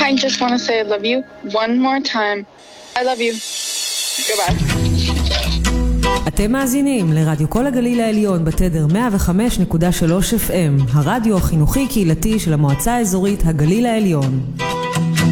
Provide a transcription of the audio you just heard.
I just want to say I love you one more time. I love you. Goodbye. אתם מאזינים לרדיו כל הגליל העליון בתדר 105.3 FM, הרדיו החינוכי קהילתי של המועצה האזורית הגליל העליון.